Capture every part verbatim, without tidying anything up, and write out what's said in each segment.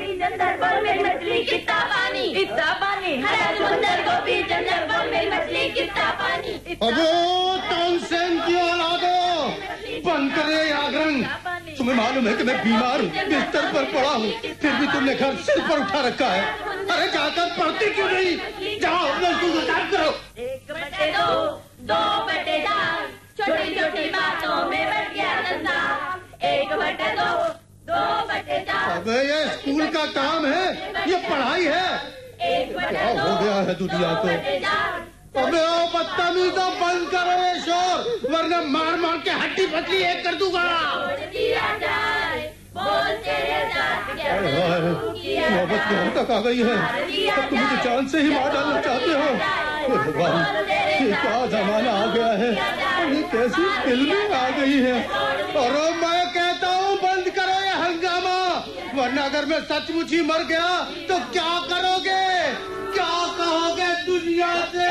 चंदर बोल मेरी मछली कितना पानी, कितना पानी, हरा समुंदर गोपी चंदर बोल मेरी मछली कितना पानी। अबे तानसेन की औलादो, बंद करे जागरण। तुम्हें मालूम है कि मैं बीमार हूँ, बिस्तर पर पड़ा हूँ, फिर भी तुमने घर सिर पर उठा रखा है। अरे जाकर पढ़ती क्यों नहीं? जाओ अपना स्कूल स्टार्ट करो। एक बटे दो, दो बटे चार, छोटी छोटी बातों में बढ़ गया संसार। एक बटे दो, दो बटे चार। अबे ये स्कूल का काम है, ये पढ़ाई है। एक बटे क्या दो, हो गया है दुनिया को? अबे ओ बदतमीजों, बंद करो ये शोर, वरना मार मार के हड्डी पतली एक कर दूंगा। मोहब्बत की हद तक आ गई है, अब तुम मुझे जान से ही मार डालना चाहते हो। भगवान, ये क्या जमाना आ गया है, ये कैसी फिल्में आ गई है। और मैं कहता हूँ बंद करो ये हंगामा, वरना अगर मैं सचमुच ही मर गया तो क्या करोगे? क्या कहोगे दुनिया से?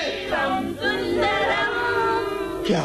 क्या?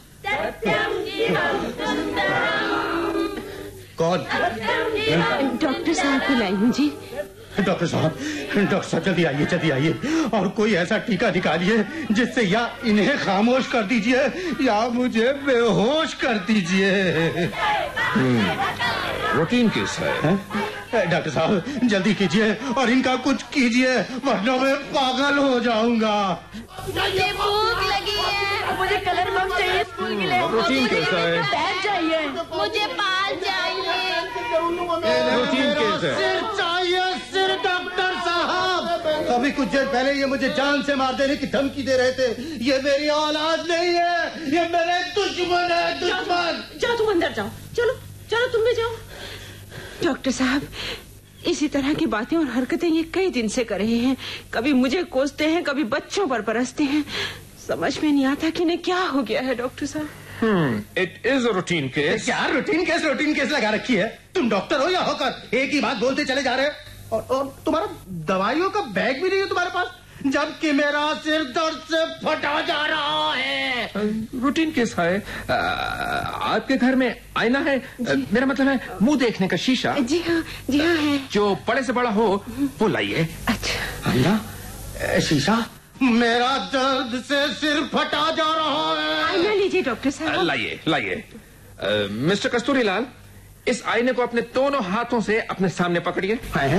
कौन? डॉक्टर साहब को लाई हूँ जी। डॉक्टर साहब, डॉक्टर साहब जल्दी आइए, जल्दी आइए, और कोई ऐसा टीका निकालिए जिससे या इन्हें खामोश कर दीजिए या मुझे बेहोश कर दीजिए। रूटीन केस है, है? डॉक्टर साहब जल्दी कीजिए और इनका कुछ कीजिए, वरना मैं पागल हो जाऊंगा। मुझे भूख लगी है, मुझे कलर बम चाहिए स्कूल के लिए। रूटीन केस है, बैग चाहिए, मुझे पाल चाहिए। रूटीन केस है। सिर चाहिए, सिर डॉक्टर साहब। अभी कुछ देर पहले ये मुझे जान से मार देने की धमकी दे रहे थे। ये मेरी औलाद नहीं है, ये मेरे दुश्मन है, दुश्मन। जाओ तुम अंदर जाओ, चलो चलो तुम भी जाओ। डॉक्टर साहब, इसी तरह की बातें और हरकतें ये कई दिन से कर रहे हैं। कभी मुझे कोसते हैं, कभी बच्चों पर बरसते हैं। समझ में नहीं आता कि इन्हें क्या हो गया है डॉक्टर साहब। Hmm it is a routine case. क्या रूटीन केस रूटीन केस लगा रखी है? तुम डॉक्टर हो या होकर एक ही बात बोलते चले जा रहे हैं। और, और तुम्हारा दवाइयों का बैग भी नहीं है तुम्हारे पास, जबकि मेरा सिर दर्द से फटा जा रहा है। रूटीन केस है। आ, आपके घर में आईना है? आ, मेरा मतलब है मुंह देखने का शीशा। जी हाँ, जी हाँ है। जो बड़े से बड़ा हो वो लाइए। अच्छा। आईना? शीशा? मेरा दर्द से सिर फटा जा रहा है। आईना लीजिए डॉक्टर साहब। लाइए लाइए। मिस्टर कस्तूरीलाल, इस आईने को अपने दोनों हाथों से अपने सामने पकड़िए।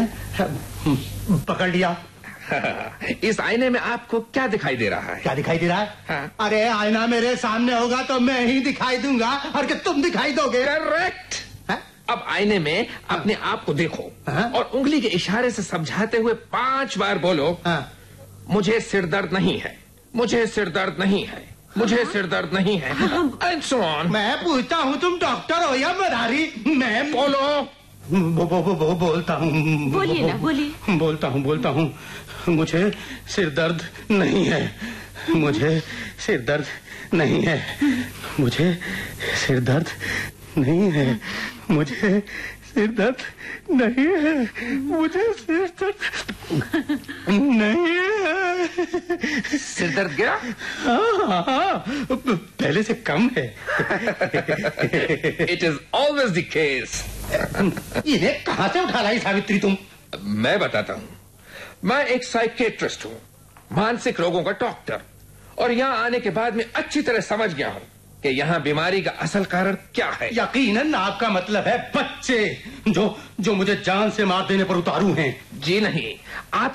पकड़ लिया। इस आईने में आपको क्या दिखाई दे रहा है? क्या दिखाई दे रहा है? हाँ। अरे आईना मेरे सामने होगा तो मैं ही दिखाई दूंगा, और क्या तुम दिखाई दोगे? करेक्ट। अब आईने में अपने आप को देखो। हाँ? और उंगली के इशारे से समझाते हुए पांच बार बोलो, हाँ। मुझे सिर दर्द नहीं है, मुझे सिर दर्द नहीं है, मुझे सिर दर्द नहीं है, एंड सो ऑन। मैं पूछता हूँ तुम डॉक्टर हो या मदारी? मैं बोलो। बो, बो, बो, बो, बोलता हूँ। बोलिए ना, बोलिए। बोलता हूँ बोलता हूँ मुझे सिर दर्द नहीं है, मुझे सिर दर्द नहीं है, मुझे सिर दर्द नहीं है, मुझे सिर दर्द नहीं है, मुझे सिर दर्द नहीं है। सिर दर्द गया? हाँ, हाँ, पहले से कम है। It is always the case. इन्हें कहाँ से उठा लाई सावित्री तुम? मैं बताता हूँ। मैं एक साइकेट्रिस्ट हूँ, मानसिक रोगों का डॉक्टर, और यहाँ आने के बाद मैं अच्छी तरह समझ गया हूँ कि यहाँ बीमारी का असल कारण क्या है। यकीनन आपका मतलब है बच्चे, जो जो मुझे जान से मार देने पर उतारू हैं। जी नहीं, आप